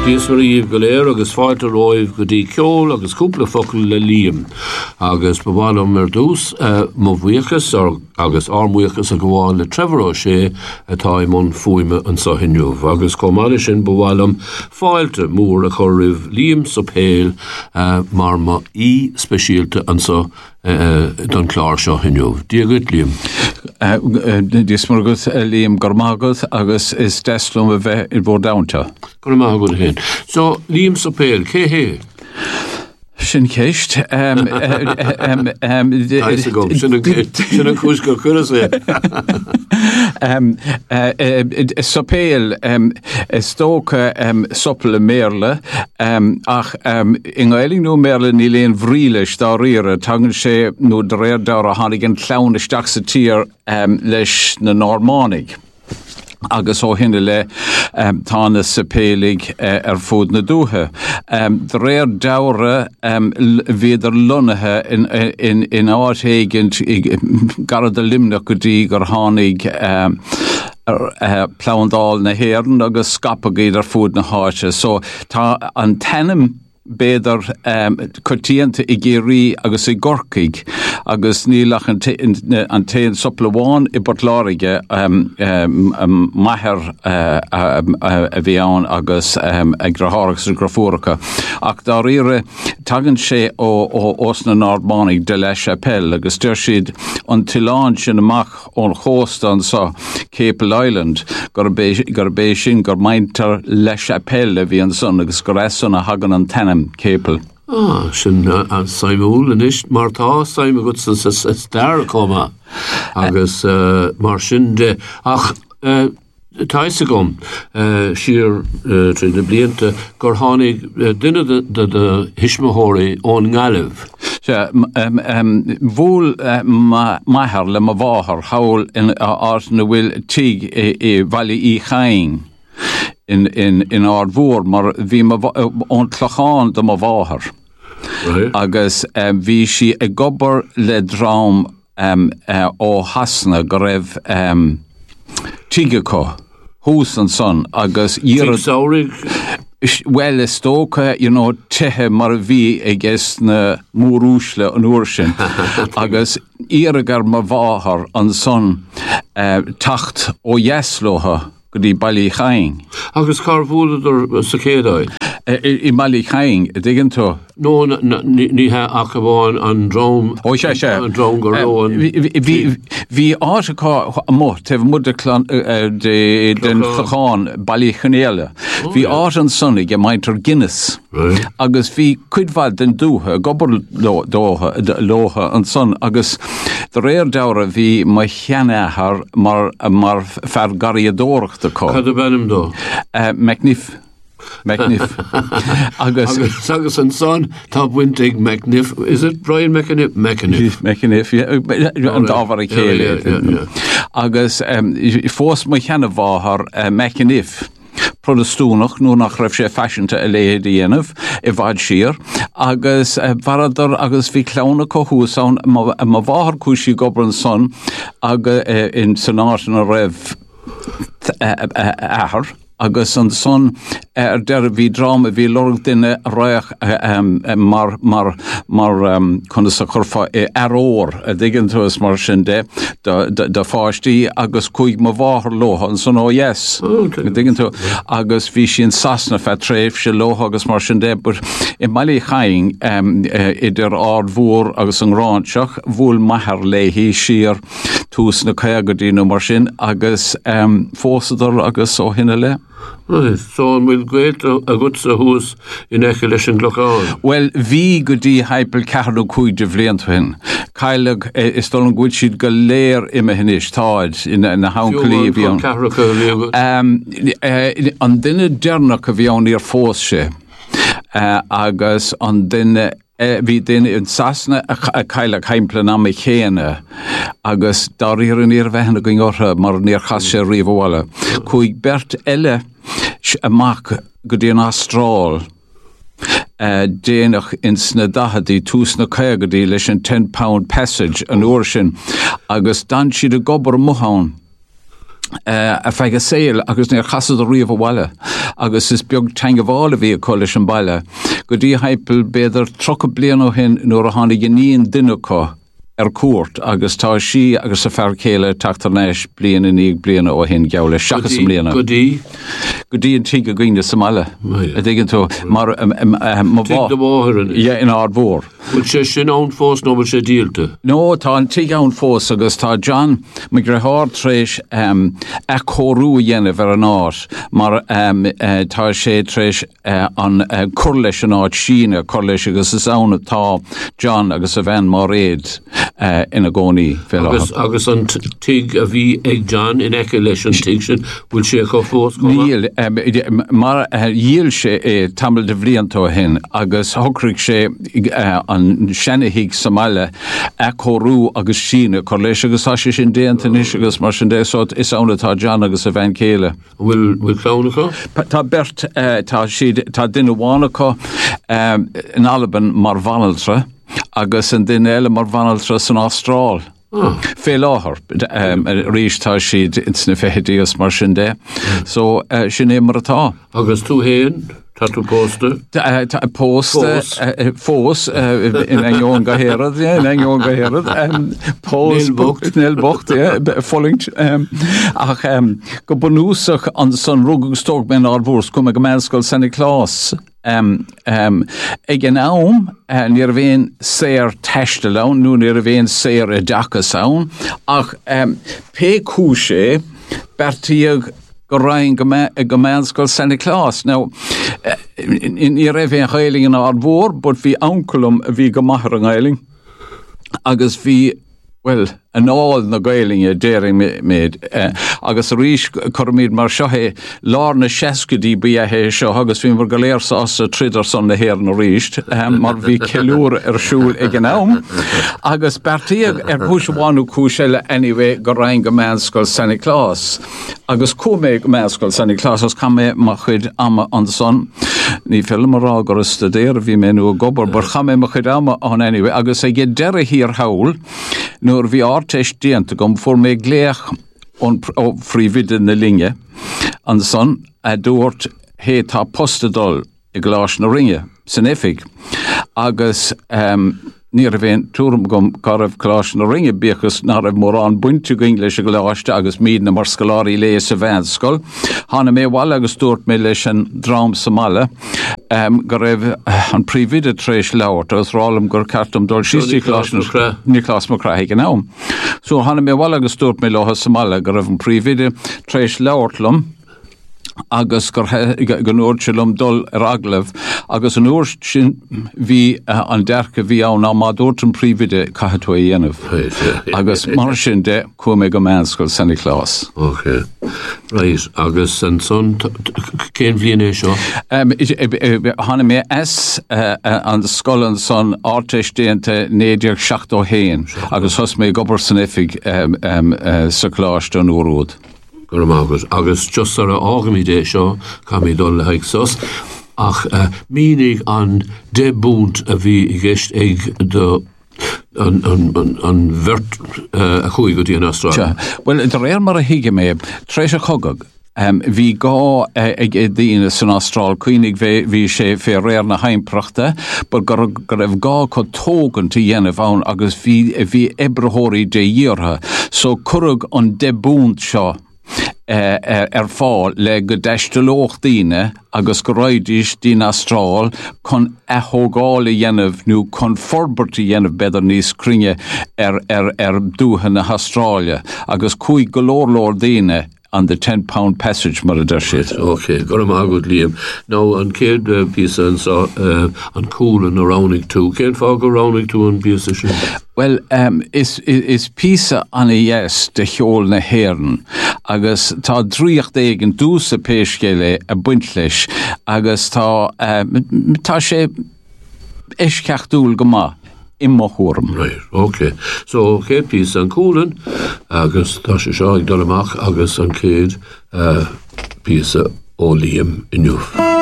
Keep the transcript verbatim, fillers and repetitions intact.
Bíos mar íomh go léir agus fáilte roimh go dtí ceol agus cúpla focail le líam. Agus bhálum mar dús mo bhuichas agus armhuichas a gháil le trefró sé atá i món fuime an sohinniuh. Agus comáile sin bhálum fáilte mór a choribh líam sa péil mar ma í speisialte an so don chlár seo hinniuh. Díagad líam. Dís mar agus líam gormágad agus is deslum a bheith i bhór daunta. Gormágad hen. So líam sa péil, cé hé? Sin céist. Taisa gom, sin an cúis go churas é. Sa péil is tóca soppla méle ach in gáiling nó méle ní léon bhrílis dá riire tagann sé nó de réir dá a hánig an chlán isteach sa tír leis na Normánig. Agus ó hinne le um, tána sa pélig uh, ar fód na dúthe. Um, de réir daure um, viidir lunathe in, in, in áthégint garad a limnach go dtí gur hánig um, uh, plándál na héireann agus scapagéid ar fód na háite. So tá an tenim béidir um, cotíanta i géirí agus i gorcaig agus nílach an téan soplaháin i bortláige um, um, um, maithir uh, um, uh, a bhíán agus um, ag grathragus a grafóracha. Ach dá riire tagann sé ó os na Normánig de La Chapelle agus dúir siad an tiláin sin amach ón chóstan sa Capel Island gur bé sin gur maintar La Chapelle a bhí an son agus gur esan a hagan an tenim Capel. Ah, sin an saimúil in ist, mar tá saime gut sa star coma agus mar sin de ach taisa gom siar trí na blianta gur tháinig duine de hismithóirí ón ngalibh. Bhúil maithir le ma bháthar hail in áit na bhfuil tíg i bhaile í chaing in in in ár bhór mar bhí ón tlachán do ma bháthar. Right. Agus um, bhí si ag gobar le drám um, uh, ó hasna go raibh um, tígeá hús an son agus Tíg saorig? Well is tóca, you know, tithe mar bhí ag is na múrúsle an uair sin agus íragar ma bháthar an son uh, tacht ó Ieslótha go dtí bailí chaing. Agus car bhúladar sa céadáid? I bailí chaing, diggin tú? No, ní ha acabáin an dróm. Ó, sé, sé. An dróm go róin. Bhí áit aá mó, teh mud den chachán bailí chanéile. Bhí áit an sonnig a maintar Guinness. Agus bhí cuidhhaid den dúthe, gobar lótha an son, agus de réir daire bhí ma cheannathar mar mar fear gariadóireachta có. Cad a bennim dó? Macnif. Macnif. agus agus an son tá buintig Macnif. Is it Brian Macnif? Macnif. Macnif, yeah. An dáhar a chéile. Agus um, fós ma cheanna bháthar uh, Macnif. Protestúnach nó nach raibh sé fashionta a léad dhéanamh i bhaid siar agus bharadar agus bhí clánna cothúsán ma bháthar cúisí gobar an son agus in sanátan a raibh ahar agus an son ar deir bhí drám a bhí lorg duine roiach mar mar mar chuna sa churfa aróir a ddigann tú is mar sin de de fáistí agus chuig ma bháthar lótha an son ó yes ddigann tú agus bhí sin sasna fe tréimh se lótha agus mar sin de bur i bailí chaing idir ard mhór agus an ránseach bhúil maithir léhí siar tús na caiagadí nó mar sin agus fósadar agus ó hinne le. Right, so an bhfuil gréit a gut sa hús in eice leis an glocáin. Well, bhí go dtí haipil ceathrú cuaig de bhlianthain. Caileag is dul an gúid siad go léir imime hinis táid in na hanclí bhíon. An duine dearnach a bhíon ar fós sé agus an duine bhí duine in sasna a caileag heimplan am i chéine agus daríar an íar bheithna go ngortha mar níor chas sé riomhháile. Chuig bert eile amach go dtí an astráil uh, déanach in sna dahadí tús na caiagadí leis an ten pound passage an uair sin agus dan siad a gobar mothán Uh, a feig a saoil agus níor chasad a riomh bhile agus is beag teanga bhála bhí a colis an baile go dtí haipil beidir trocha blian ó hin nuair a tháinig gníon duine có ar cuairt agus tá sí agus a fear céile teachtarnéis blian in íag bliana ó hin geall seachas sem bliana. Go dtí? Go dtí an tí go gcuoine sa mile. A dtí tú mar má bhá. Tí go bháthar in. Ja, in ard bhór. Bhfuil sé sin ann fós nó bhfuil sé díalta? No, tá an tí ann fós agus tá John me gur háir tréis um, a chorú dhéanamh ar an áir mar um, uh, tá sé tréis uh, an uh, curleis an áid síne curleis agus is anna tá John agus a bhean mar réad uh, ina gcónaí. Agus, agus an tig a bhí ag John in eice leis an tig sin bhfuil sé go fós go Níl, um, mar uh, díal sé é tamil de bhríantó hin agus thocraigh sé uh, an senahíigh Somália a chorú agus síne choléis agus tá sé sin déanta níos agus mar sin déáit is anna tá John agus a bhain céile. Bhfuil bhfuil clónacha? Tá bert uh, tá siad tá duine bhánacha um, in Alban mar bhanaltra agus an duine eile mar bhanaltra san Ástrál. Oh. Fé láthar um, rís tá siad sna fédíos mar sin dé. So uh, sin é mar atá. Agus tú héan? Tá tú pósta? Pósta, fós, in enjón gaherad, in enjón gaherad, pós, nilbocht, follingt, ach go bonúsach an son rugugstog ben arbúrs kom ag mennskol Sandy Claus. Um, um, ag an am, uh, nir bhéin séir teiste lán, nú nir bhéin séir a dachas án, ach um, pe cúsé bertíag go rain go menscoil Sandy Claus. Now, uh, in i raibh an chailing an ar bhór, but bhí anculum a bhí go maithar an gailing, agus bhí, well, an áil na gailinge déiring méid, uh, agus rís chomíd mar seohé lár na sescudí bíhé seo, agus bhí mar go léir as a tridar son na héir na ríist, um, mar bhí ceúr ar siúl ag an am, agus bertíag ar bhuaisbháinú cúiseile anyway go rain go menscoil Sandy Claus. Agus cúméid go menscoil Sandy Claus as chamé mar chuid ama an son, ní film marrá gur studéir bhí ménú a gobar, bar chamé mar chuid ama an anyway, agus ag gé deire hir hawl, nuair bhí artéis dianta gom for mé gléach on frívidde na linge an son a dúirt hé tá postadol i glás na ringe san effig agus um, ní a bhéin túm gom garibh glás na ringe bíchas ná raibh mór an buinte going leis a gláiste agus míad na mar scoláí lé sa bhenscoil. Hána mé bhil agus dúirt mé leis an drám Somália um, go raibh uh, an príomhide tréis leabhart agus rálam gur cartam dul síostí glás na ní glás mar craigh an am. So hána mé bhil agus dúirt mé leo Somália go raibh an príomhide tréis leabhartlam agus gur nóirtilum dul ar aglah agus an úr sin bhí uh, an dearcha bhí an ná má dúirt an príomhide caitheú a dhéanamh agus mar sin de cuaim go menscoil Sandy Claus. Ok. Right, agus an son cén bhíon é seo? Um, Hanna mé es uh, an scoil an son áirteis déanta néidir seachtó héin agus thus mé gobar san effig um, um, uh, sa chláiste an úrúd. Gur agus, agus just ar a ágamí dé seo, cha mí dul le haig sos, ach uh, mínig an de búnt a bhí i gceist ag do an, an, an, an vert uh, a chuig go dtí an Austrráil. Well, de réir mar a hiige mé, tréis a chogag, Um, hí gá ag dtíine san Austrráil cuoinnig bhí sé fé réir na haimprachta, but gur raibh gá có tógan tí dhéanamh ann agus bhí bhí ebreóirí dé dhiortha, so currag an de búnt seo Uh, er, er fáil le go deistelóch díine agus go roidís dín Austrráil chun ethógála dhéanamh nó chun forbartí dhéanamh beidir níos cringe ar, ar, ar dútha na Austrrália agus chuig golórlór díine an the ten pound passage mar a der siad. Ok, gur am agad Liam. Now, an céad uh, písa an, so, uh, an cúlan a ránig tú. Cén fá go ránig tú an písa sin? Well, um, is, is, is písa an a yes de cheol na héireann agus tá dríocht éig an dúsa péiscéile a buint leis agus tá, uh, tá sé isceachtúil go maith. Imma chóm. Right, ok. So, céad pís an cúlan, agus tá sé seo ag dul amach agus an céad uh, písa ó Liam inniu.